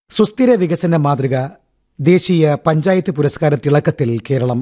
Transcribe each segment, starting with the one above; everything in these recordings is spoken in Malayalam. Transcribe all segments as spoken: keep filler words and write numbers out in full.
സുസ്ഥിര വികസന മാതൃക ദേശീയ പഞ്ചായത്ത് പുരസ്കാര തിളക്കത്തിൽ കേരളം.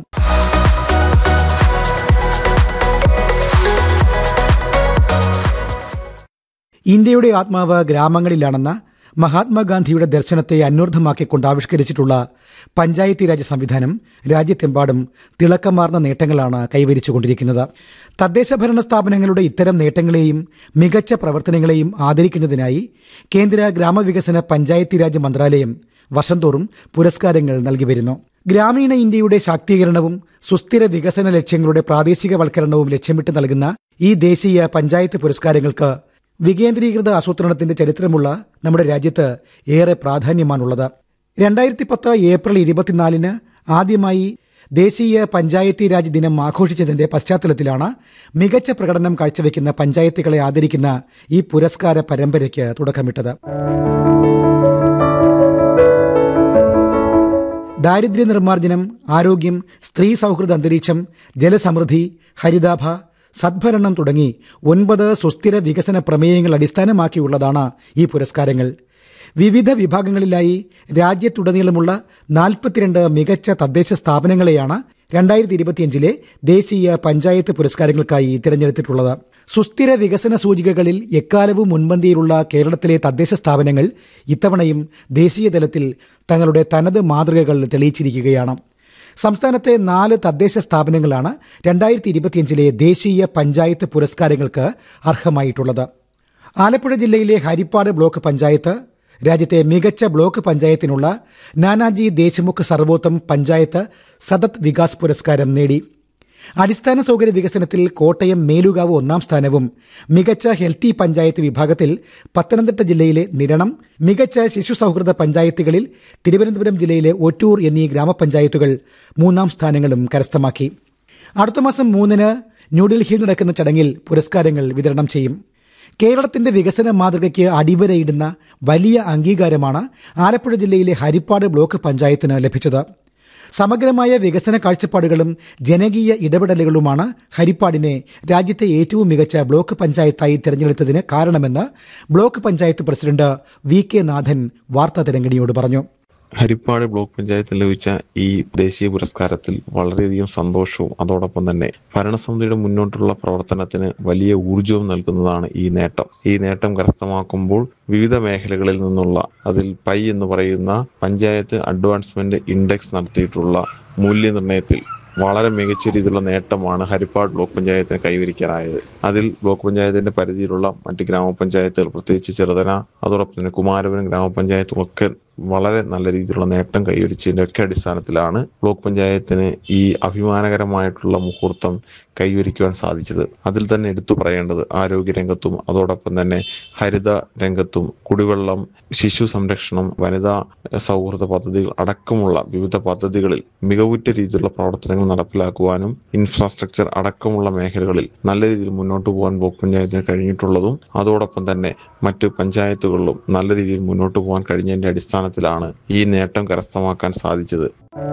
ഇന്ത്യയുടെ ആത്മാവ് ഗ്രാമങ്ങളിലാണെന്ന മഹാത്മാഗാന്ധിയുടെ ദർശനത്തെ അന്വർത്ഥമാക്കിക്കൊണ്ട് ആവിഷ്കരിച്ചിട്ടുള്ള പഞ്ചായത്തി രാജ് സംവിധാനം രാജ്യത്തെമ്പാടും തിളക്കമാർന്ന നേട്ടങ്ങളാണ് കൈവരിച്ചുകൊണ്ടിരിക്കുന്നത്. തദ്ദേശ ഭരണ സ്ഥാപനങ്ങളുടെ ഇത്തരം നേട്ടങ്ങളെയും മികച്ച പ്രവർത്തനങ്ങളെയും ആദരിക്കുന്നതിനായി കേന്ദ്ര ഗ്രാമവികസന പഞ്ചായത്തി രാജ് മന്ത്രാലയം വർഷം തോറും പുരസ്കാരങ്ങൾ നൽകിവരുന്നു. ഗ്രാമീണ ഇന്ത്യയുടെ ശാക്തീകരണവും സുസ്ഥിര വികസന ലക്ഷ്യങ്ങളുടെ പ്രാദേശികവൽക്കരണവും ലക്ഷ്യമിട്ട് നൽകുന്ന ഈ ദേശീയ പഞ്ചായത്ത് പുരസ്കാരങ്ങൾക്ക് വികേന്ദ്രീകൃത ആസൂത്രണത്തിന്റെ ചരിത്രമുള്ള നമ്മുടെ രാജ്യത്ത് ഏറെ പ്രാധാന്യമാണുള്ളത്. രണ്ടായിരത്തി പത്ത് ഏപ്രിൽ ഇരുപത്തിനാലിന് ആദ്യമായി ദേശീയ പഞ്ചായത്തി രാജ് ദിനം ആഘോഷിച്ചതിന്റെ പശ്ചാത്തലത്തിലാണ് മികച്ച പ്രകടനം കാഴ്ചവെക്കുന്ന പഞ്ചായത്തുകളെ ആദരിക്കുന്ന ഈ പുരസ്കാര പരമ്പരയ്ക്ക് തുടക്കമിട്ടത്. ദാരിദ്ര്യ നിർമ്മാർജ്ജനം, ആരോഗ്യം, സ്ത്രീ സൗഹൃദ അന്തരീക്ഷം, ജലസമൃദ്ധി, ഹരിതാഭ, സദ്ഭരണം തുടങ്ങി ഒൻപത് സുസ്ഥിര വികസന പ്രമേയങ്ങൾ അടിസ്ഥാനമാക്കിയുള്ളതാണ് ഈ പുരസ്കാരങ്ങൾ. വിവിധ വിഭാഗങ്ങളിലായി രാജ്യത്തുടനീളമുള്ള നാൽപ്പത്തിരണ്ട് മികച്ച തദ്ദേശ സ്ഥാപനങ്ങളെയാണ് രണ്ടായിരത്തി ഇരുപത്തിയഞ്ചിലെ ദേശീയ പഞ്ചായത്ത് പുരസ്കാരങ്ങൾക്കായി തിരഞ്ഞെടുത്തിട്ടുള്ളത്. സുസ്ഥിര വികസന സൂചികകളിൽ എക്കാലവും മുൻപന്തിയിലുള്ള കേരളത്തിലെ തദ്ദേശ സ്ഥാപനങ്ങൾ ഇത്തവണയും ദേശീയ തലത്തിൽ തങ്ങളുടെ തനത് മാതൃകകൾ തെളിയിച്ചിരിക്കുകയാണ്. സംസ്ഥാനത്തെ നാല് തദ്ദേശ സ്ഥാപനങ്ങളാണ് രണ്ടായിരത്തി ഇരുപത്തിയഞ്ചിലെ ദേശീയ പഞ്ചായത്ത് പുരസ്കാരങ്ങൾക്ക് അർഹമായിട്ടുള്ളത്. ആലപ്പുഴ ജില്ലയിലെ ഹരിപ്പാട് ബ്ലോക്ക് പഞ്ചായത്ത് രാജ്യത്തെ മികച്ച ബ്ലോക്ക് പഞ്ചായത്തിനുള്ള നാനാജി ദേശ്മുഖ് സർവോത്തം പഞ്ചായത്ത് സതത് വികാസ് പുരസ്കാരം നേടി. അടിസ്ഥാന സൗകര്യ വികസനത്തിൽ കോട്ടയം മേലുകാവ് ഒന്നാം സ്ഥാനവും, മികച്ച ഹെൽത്തി പഞ്ചായത്ത് വിഭാഗത്തിൽ പത്തനംതിട്ട ജില്ലയിലെ നിരണം, മികച്ച ശിശു സൗഹൃദ പഞ്ചായത്തുകളിൽ തിരുവനന്തപുരം ജില്ലയിലെ ഒറ്റൂർ എന്നീ ഗ്രാമപഞ്ചായത്തുകൾ മൂന്നാം സ്ഥാനങ്ങളും കരസ്ഥമാക്കി. അടുത്ത മാസം മൂന്നിന് ന്യൂഡൽഹിയിൽ നടക്കുന്ന ചടങ്ങിൽ പുരസ്കാരങ്ങൾ വിതരണം ചെയ്യും. കേരളത്തിന്റെ വികസന മാതൃകയ്ക്ക് അടിവരയിടുന്ന വലിയ അംഗീകാരമാണ് ആലപ്പുഴ ജില്ലയിലെ ഹരിപ്പാട് ബ്ലോക്ക് പഞ്ചായത്തിന് ലഭിച്ചത്. സമഗ്രമായ വികസന കാഴ്ചപ്പാടുകളും ജനകീയ ഇടപെടലുകളുമാണ് ഹരിപ്പാടിനെ രാജ്യത്തെ ഏറ്റവും മികച്ച ബ്ലോക്ക് പഞ്ചായത്തായി തിരഞ്ഞെടുത്തതിന് കാരണമെന്ന് block panchayat president V K നാഥൻ വാർത്താതരംഗിണിയോട് പറഞ്ഞു. ഹരിപ്പാട് ബ്ലോക്ക് പഞ്ചായത്തിൽ ലഭിച്ച ഈ ദേശീയ പുരസ്കാരത്തിൽ വളരെയധികം സന്തോഷവും അതോടൊപ്പം തന്നെ ഭരണസമിതിയുടെ മുന്നോട്ടുള്ള പ്രവർത്തനത്തിന് വലിയ ഊർജവും നൽകുന്നതാണ് ഈ നേട്ടം. ഈ നേട്ടം കരസ്ഥമാക്കുമ്പോൾ വിവിധ മേഖലകളിൽ നിന്നുള്ള അതിൽ പൈ എന്ന് പറയുന്ന പഞ്ചായത്ത് അഡ്വാൻസ്മെന്റ് ഇൻഡെക്സ് നടത്തിയിട്ടുള്ള മൂല്യനിർണ്ണയത്തിൽ വളരെ മികച്ച രീതിയിലുള്ള നേട്ടമാണ് ഹരിപ്പാട് ബ്ലോക്ക് പഞ്ചായത്തിന് കൈവരിക്കാനായത്. അതിൽ ബ്ലോക്ക് പഞ്ചായത്തിന്റെ പരിധിയിലുള്ള മറ്റ് ഗ്രാമപഞ്ചായത്തുകൾ, പ്രത്യേകിച്ച് ചെറുതന, അതോടൊപ്പം തന്നെ കുമാരപുരം ഗ്രാമപഞ്ചായത്തും ഒക്കെ വളരെ നല്ല രീതിയിലുള്ള നേട്ടം കൈവരിച്ചതിന്റെ ഒക്കെ അടിസ്ഥാനത്തിലാണ് ബ്ലോക്ക് പഞ്ചായത്തിന് ഈ അഭിമാനകരമായിട്ടുള്ള മുഹൂർത്തം കൈവരിക്കുവാൻ സാധിച്ചത്. അതിൽ തന്നെ എടുത്തു പറയേണ്ടത് ആരോഗ്യ രംഗത്തും അതോടൊപ്പം തന്നെ ഹരിത രംഗത്തും കുടിവെള്ളം, ശിശു സംരക്ഷണം, വനിതാ സൗഹൃദ പദ്ധതികൾ അടക്കമുള്ള വിവിധ പദ്ധതികളിൽ മികവുറ്റ രീതിയിലുള്ള പ്രവർത്തനങ്ങൾ നടപ്പിലാക്കുവാനും ഇൻഫ്രാസ്ട്രക്ചർ അടക്കമുള്ള മേഖലകളിൽ നല്ല രീതിയിൽ മുന്നോട്ട് പോകാൻ ബ്ലോക്ക് പഞ്ചായത്തിന് കഴിഞ്ഞിട്ടുള്ളതും അതോടൊപ്പം തന്നെ മറ്റ് പഞ്ചായത്തുകളിലും നല്ല രീതിയിൽ മുന്നോട്ട് പോകാൻ കഴിഞ്ഞതിന്റെ അടിസ്ഥാനത്തിലാണ് ഈ നേട്ടം കരസ്ഥമാക്കാൻ സാധിച്ചത്.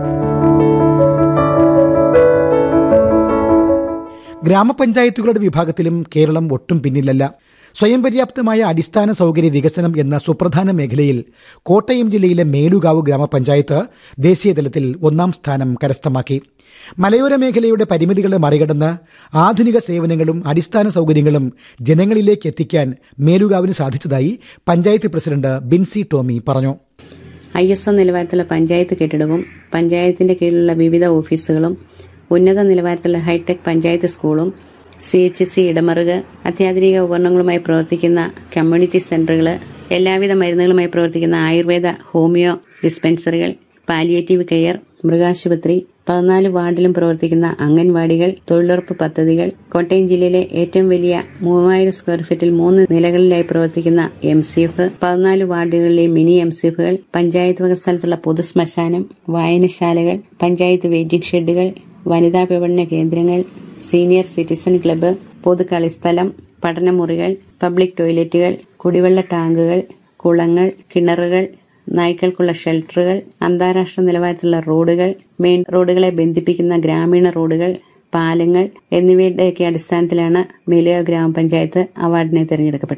ഗ്രാമപഞ്ചായത്തുകളുടെ വിഭാഗത്തിലും കേരളം ഒട്ടും പിന്നിലല്ല. സ്വയം പര്യാപ്തമായ അടിസ്ഥാന സൗകര്യ വികസനം എന്ന സുപ്രധാന മേഖലയിൽ കോട്ടയം ജില്ലയിലെ മേലുകാവ് ഗ്രാമപഞ്ചായത്ത് ദേശീയതലത്തിൽ ഒന്നാം സ്ഥാനം കരസ്ഥമാക്കി. മലയോര മേഖലയുടെ പരിമിതികളെ മറികടന്ന് ആധുനിക സേവനങ്ങളും അടിസ്ഥാന സൗകര്യങ്ങളും ജനങ്ങളിലേക്ക് എത്തിക്കാൻ മേലുകാവിന് സാധിച്ചതായി പഞ്ചായത്ത് പ്രസിഡന്റ് ബിൻസി ടോമി പറഞ്ഞു. ഐ എസ് ഒ നിലവാരത്തിലുള്ള പഞ്ചായത്ത് കെട്ടിടവും പഞ്ചായത്തിന്റെ കീഴിലുള്ള വിവിധ ഓഫീസുകളും ഉന്നത നിലവാരത്തിലുള്ള ഹൈടെക് പഞ്ചായത്ത് സ്കൂളും സി എച്ച് സി ഇടമറുക്, അത്യാധുനിക ഉപകരണങ്ങളുമായി പ്രവർത്തിക്കുന്ന കമ്മ്യൂണിറ്റി സെന്ററുകൾ, എല്ലാവിധ മരുന്നുകളുമായി പ്രവർത്തിക്കുന്ന ആയുർവേദ ഹോമിയോ ഡിസ്പെൻസറികൾ, പാലിയേറ്റീവ് കെയർ, മൃഗാശുപത്രി, പതിനാല് വാർഡിലും പ്രവർത്തിക്കുന്ന അംഗൻവാടികൾ, തൊഴിലുറപ്പ് പദ്ധതികൾ, കോട്ടയം ജില്ലയിലെ ഏറ്റവും വലിയ മൂവായിരം സ്ക്വയർ ഫീറ്റിൽ മൂന്ന് നിലകളിലായി പ്രവർത്തിക്കുന്ന എം സി എഫ്, പതിനാല് വാർഡുകളിലെ മിനി എം സി എഫുകൾ, പഞ്ചായത്ത് വക സ്ഥലത്തുള്ള പൊതുശ്മശാനം, വായനശാലകൾ, പഞ്ചായത്ത് വെയിറ്റിംഗ് ഷെഡുകൾ, വനിതാ വിപണന കേന്ദ്രങ്ങൾ, സീനിയർ സിറ്റിസൺ ക്ലബ്ബ്, പൊതു കളിസ്ഥലം, പഠനമുറികൾ, പബ്ലിക് ടോയ്ലറ്റുകൾ, കുടിവെള്ള ടാങ്കുകൾ, കുളങ്ങൾ, കിണറുകൾ, നായ്ക്കൾക്കുള്ള ഷെൽട്ടറുകൾ, അന്താരാഷ്ട്ര നിലവാരത്തിലുള്ള റോഡുകൾ, മെയിൻ റോഡുകളെ ബന്ധിപ്പിക്കുന്ന ഗ്രാമീണ റോഡുകൾ, പാലങ്ങൾ എന്നിവയുടെയൊക്കെ അടിസ്ഥാനത്തിലാണ് മേലുകാവ് ഗ്രാമപഞ്ചായത്ത് അവാർഡിനെ തിരഞ്ഞെടുക്കപ്പെട്ടത്.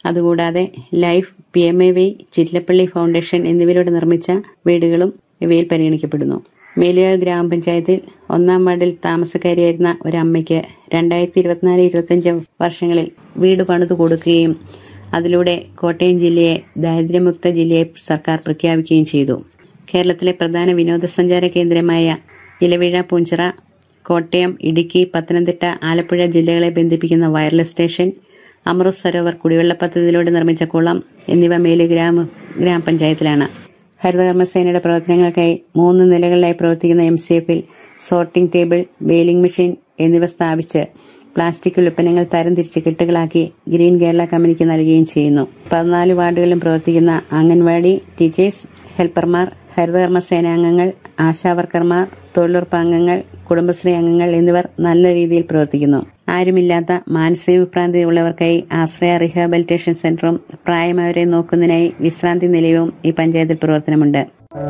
അതുകൂടാതെ life, P M A Y, Chittilappilly foundation എന്നിവയിലൂടെ നിർമ്മിച്ച വീടുകളും ഇവയിൽ പരിഗണിക്കപ്പെടുന്നു. മേലുകാവ് ഗ്രാമപഞ്ചായത്തിൽ ഒന്നാം വാർഡിൽ താമസക്കാരിയായിരുന്ന ഒരമ്മയ്ക്ക് രണ്ടായിരത്തി ഇരുപത്തിനാല് ഇരുപത്തിയഞ്ച് വർഷങ്ങളിൽ വീട് പണിതു കൊടുക്കുകയും അതിലൂടെ കോട്ടയം ജില്ലയെ ദാരിദ്ര്യമുക്ത ജില്ലയെ സർക്കാർ പ്രഖ്യാപിക്കുകയും ചെയ്തു. കേരളത്തിലെ പ്രധാന വിനോദസഞ്ചാര കേന്ദ്രമായ ഇലവിഴ, പൂഞ്ചിറ, കോട്ടയം, ഇടുക്കി, പത്തനംതിട്ട, ആലപ്പുഴ ജില്ലകളെ ബന്ധിപ്പിക്കുന്ന വയർലെസ് സ്റ്റേഷൻ, അമൃത് സരോവർ കുടിവെള്ള പദ്ധതിയിലൂടെ നിർമ്മിച്ച കുളം എന്നിവ മേല് ഗ്രാമ ഗ്രാമപഞ്ചായത്തിലാണ്. ഹരിതകർമ്മസേനയുടെ പ്രവർത്തനങ്ങൾക്കായി മൂന്ന് നിലകളിലായി പ്രവർത്തിക്കുന്ന എം സി എഫിൽ സോർട്ടിംഗ് ടേബിൾ, ബെയിലിംഗ് മെഷീൻ എന്നിവ സ്ഥാപിച്ച് പ്ലാസ്റ്റിക് ഉൽപ്പന്നങ്ങൾ തരംതിരിച്ച് കെട്ടുകളാക്കി ഗ്രീൻ കേരള കമ്പനിക്ക് നൽകുകയും ചെയ്യുന്നു. പതിനാല് വാർഡുകളിലും പ്രവർത്തിക്കുന്ന അംഗൻവാടി ടീച്ചേഴ്സ്, ഹെൽപ്പർമാർ, ഹരിതകർമ്മസേനാംഗങ്ങൾ, ആശാവർക്കർമാർ, തൊഴിലുറപ്പ് അംഗങ്ങൾ, കുടുംബശ്രീ അംഗങ്ങൾ എന്നിവർ നല്ല രീതിയിൽ പ്രവർത്തിക്കുന്നു. ആരുമില്ലാത്ത മാനസിക വിഭ്രാന്തി ഉള്ളവർക്കായി ആശ്രയ റീഹാബിലിറ്റേഷൻ സെന്ററും പ്രായമായവരെ നോക്കുന്നതിനായി വിശ്രാന്തി നിലയവും ഈ പഞ്ചായത്തിൽ പ്രവർത്തനമുണ്ട്.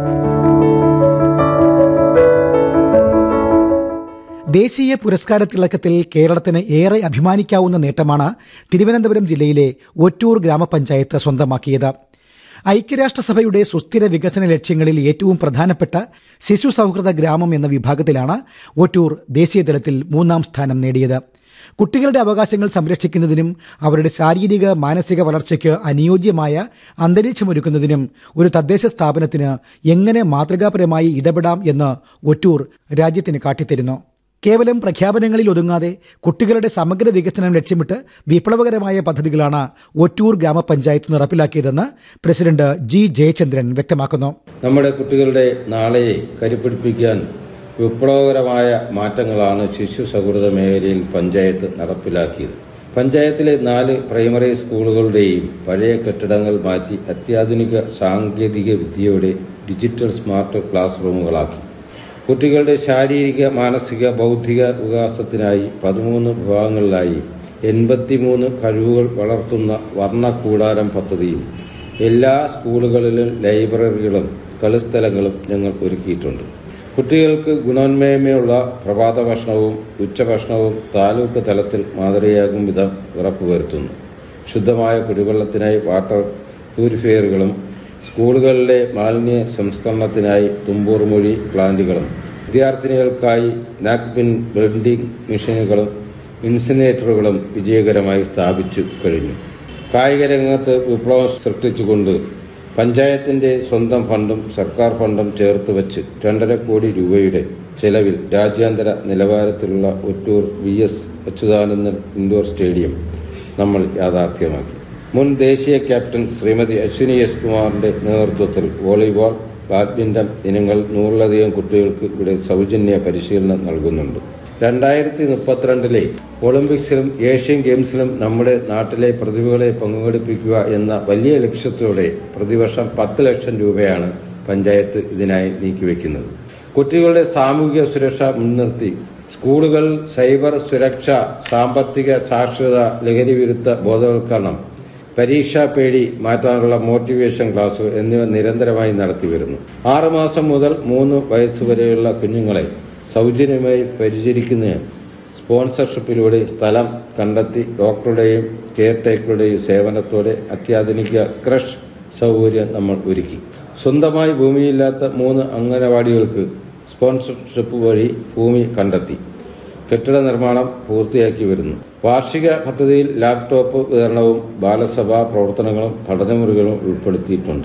ദേശീയ പുരസ്കാര തിളക്കത്തിൽ കേരളത്തിന് ഏറെ അഭിമാനിക്കാവുന്ന നേട്ടമാണ് തിരുവനന്തപുരം ജില്ലയിലെ ഒറ്റൂർ ഗ്രാമപഞ്ചായത്ത് സ്വന്തമാക്കിയത്. ഐക്യരാഷ്ട്രസഭയുടെ സുസ്ഥിര വികസന ലക്ഷ്യങ്ങളിൽ ഏറ്റവും പ്രധാനപ്പെട്ട ശിശു സൗഹൃദ ഗ്രാമം എന്ന വിഭാഗത്തിലാണ് ഒറ്റൂർ ദേശീയതലത്തിൽ മൂന്നാം സ്ഥാനം നേടിയത്. കുട്ടികളുടെ അവകാശങ്ങൾ സംരക്ഷിക്കുന്നതിനും അവരുടെ ശാരീരിക മാനസിക വളർച്ചയ്ക്ക് അനുയോജ്യമായ അന്തരീക്ഷമൊരുക്കുന്നതിനും ഒരു തദ്ദേശ സ്ഥാപനത്തിന് എങ്ങനെ മാതൃകാപരമായി ഇടപെടാം എന്ന് ഒറ്റൂർ രാജ്യത്തിന് കാട്ടിത്തരുന്നു. കേവലം പ്രഖ്യാപനങ്ങളിൽ ഒതുങ്ങാതെ കുട്ടികളുടെ സമഗ്ര വികസനം ലക്ഷ്യമിട്ട് വിപ്ലവകരമായ പദ്ധതികളാണ് ഒറ്റൂർ ഗ്രാമപഞ്ചായത്ത് നടപ്പിലാക്കിയതെന്ന് പ്രസിഡന്റ് ജി ജയചന്ദ്രൻ വ്യക്തമാക്കുന്നു. നമ്മുടെ കുട്ടികളുടെ നാളെയെ കരുപിടിപ്പിക്കാൻ വിപ്ലവകരമായ മാറ്റങ്ങളാണ് ശിശു സൗഹൃദ മേഖലയിൽ പഞ്ചായത്ത് നടപ്പിലാക്കിയത്. പഞ്ചായത്തിലെ നാല് പ്രൈമറി സ്കൂളുകളുടെയും പഴയ കെട്ടിടങ്ങൾ മാറ്റി അത്യാധുനിക സാങ്കേതിക വിദ്യയുടെ ഡിജിറ്റൽ സ്മാർട്ട് ക്ലാസ് റൂമുകളാക്കി. കുട്ടികളുടെ ശാരീരിക, മാനസിക, ബൗദ്ധിക വികാസത്തിനായി പതിമൂന്ന് വിഭാഗങ്ങളിലായി എൺപത്തിമൂന്ന് കഴിവുകൾ വളർത്തുന്ന വർണ്ണക്കൂടാരം പദ്ധതിയും എല്ലാ സ്കൂളുകളിലും ലൈബ്രറികളും കളിസ്ഥലങ്ങളും ഞങ്ങൾ ഒരുക്കിയിട്ടുണ്ട്. കുട്ടികൾക്ക് ഗുണോന്മേന്മയുള്ള പ്രഭാത ഭക്ഷണവും ഉച്ചഭക്ഷണവും താലൂക്ക് തലത്തിൽ മാതൃകയാകും വിധം ഉറപ്പുവരുത്തുന്നു. ശുദ്ധമായ കുടിവെള്ളത്തിനായി വാട്ടർ പ്യൂരിഫയറുകളും സ്കൂളുകളിലെ മാലിന്യ സംസ്കരണത്തിനായി തുമ്പൂർമൊഴി പ്ലാന്റുകളും വിദ്യാർത്ഥിനികൾക്കായി നാപ്കിൻ ബ്ലെൻഡിംഗ് മെഷീനുകളും ഇൻസിനേറ്ററുകളും വിജയകരമായി സ്ഥാപിച്ചു കഴിഞ്ഞു. കായിക രംഗത്ത് വിപ്ലവം സൃഷ്ടിച്ചുകൊണ്ട് പഞ്ചായത്തിന്റെ സ്വന്തം ഫണ്ടും സർക്കാർ ഫണ്ടും ചേർത്ത് വച്ച് രണ്ടര കോടി രൂപയുടെ ചെലവിൽ രാജ്യാന്തര നിലവാരത്തിലുള്ള Ottoor V S Achuthanandan indoor stadium നമ്മൾ യാഥാർത്ഥ്യമാക്കി. മുൻ ദേശീയ ക്യാപ്റ്റൻ ശ്രീമതി അശ്വിനി എസ് കുമാറിന്റെ നേതൃത്വത്തിൽ വോളിബോൾ, ബാഡ്മിന്റൺ ഇനങ്ങൾ നൂറിലധികം കുട്ടികൾക്ക് ഇവിടെ സൗജന്യ പരിശീലനം നൽകുന്നുണ്ട്. രണ്ടായിരത്തി മുപ്പത്തിരണ്ടിലെ ഒളിമ്പിക്സിലും ഏഷ്യൻ ഗെയിംസിലും നമ്മുടെ നാട്ടിലെ പ്രതിഭകളെ പങ്കെടുപ്പിക്കുക എന്ന വലിയ ലക്ഷ്യത്തോടെ പ്രതിവർഷം പത്ത് ലക്ഷം രൂപയാണ് പഞ്ചായത്ത് ഇതിനായി നീക്കിവെക്കുന്നത്. കുട്ടികളുടെ സാമൂഹിക സുരക്ഷ മുൻനിർത്തി സ്കൂളുകൾ സൈബർ സുരക്ഷ, സാമ്പത്തിക സാക്ഷരത, ലഹരി വിരുദ്ധ ബോധവൽക്കരണം, പരീക്ഷാ പേടി മാറ്റാനുള്ള മോട്ടിവേഷൻ ക്ലാസുകൾ എന്നിവ നിരന്തരമായി നടത്തിവരുന്നു. ആറുമാസം മുതൽ മൂന്ന് വയസ്സുവരെയുള്ള കുഞ്ഞുങ്ങളെ സൗജന്യമായി പരിചരിക്കുന്നതിന് സ്പോൺസർഷിപ്പിലൂടെ സ്ഥലം കണ്ടെത്തി ഡോക്ടറുടെയും കെയർ ടേക്കറുടെയും സേവനത്തോടെ അത്യാധുനിക ക്രഷ് സൗകര്യം നമ്മൾ ഒരുക്കി. സ്വന്തമായി ഭൂമിയില്ലാത്ത മൂന്ന് അംഗനവാടികൾക്ക് സ്പോൺസർഷിപ്പ് വഴി ഭൂമി കണ്ടെത്തി കെട്ടിട നിർമ്മാണം പൂർത്തിയാക്കി വരുന്നു. വാർഷിക പദ്ധതിയിൽ ലാപ്ടോപ്പ് വിതരണവും ബാലസഭാ പ്രവർത്തനങ്ങളും പഠനമുറികളും ഉൾപ്പെടുത്തിയിട്ടുണ്ട്.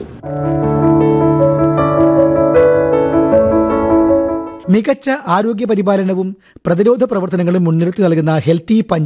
മികച്ച ആരോഗ്യ പരിപാലനവും പ്രതിരോധ പ്രവർത്തനങ്ങളും മുൻനിർത്തി നൽകുന്ന ഹെൽത്തി